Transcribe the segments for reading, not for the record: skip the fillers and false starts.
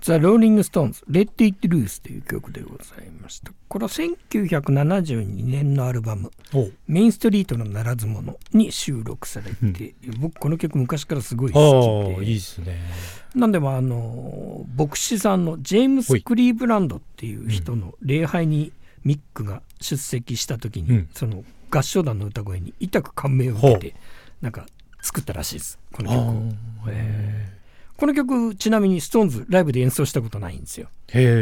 ザ・ローリング・ストーンズ、レッド・イット・ルースという曲でございました。これは1972年のアルバム、メインストリートのならず者に収録されて、僕この曲昔からすごい好きで、 いいですね。 なんでも牧師さんのジェームス・クリーブランドっていう人の礼拝にミックが出席した時に、その合唱団の歌声に痛く感銘を受けてなんか作ったらしいです、この曲を。この曲ちなみにストーンズライブで演奏したことないんですよ。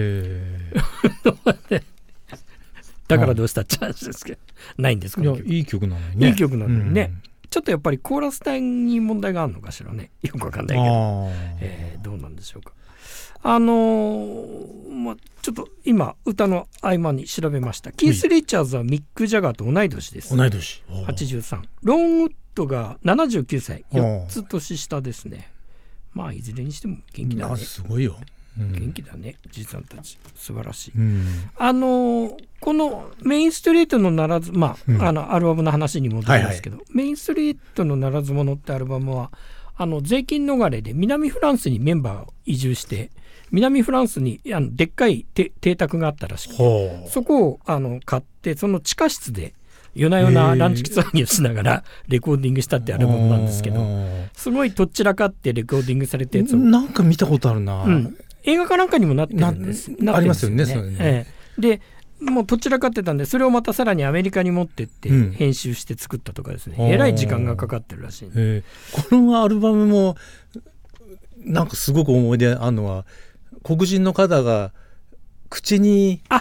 だからどうしたって話ですけど、ないんですか。 いい曲なのにね。 いい曲なのにね、ちょっとやっぱりコーラス隊に問題があるのかしらね。よくわかんないけど、どうなんでしょうか。ちょっと今歌の合間に調べました。キース・リチャーズはミック・ジャガーと同い年です。 同い年。 83。ローンウッドが79歳、4つ年下ですね。まあいずれにしても元気だね。 すごいよ。 元気だね、じいさんたち。素晴らしい。このメインストリートのならず、アルバムの話に戻りますけど、メインストリートのならず者ってアルバムは税金逃れで南フランスにメンバーを移住して、南フランスにでっかい邸宅があったらしくて、そこを買って、その地下室で夜な夜なランチ作業しながらレコーディングしたってアルバムなんですけど、すごいとっちらかってレコーディングされたやつをなんか見たことあるな、 映画かなんかにもなってるんです。 ありますよね。 でもうとっちらかってたんで、それをまたさらにアメリカに持ってって編集して作ったとかですね、えらい時間がかかってるらしい、 このアルバムもなんかすごく思い出あるのは、黒人の方が口に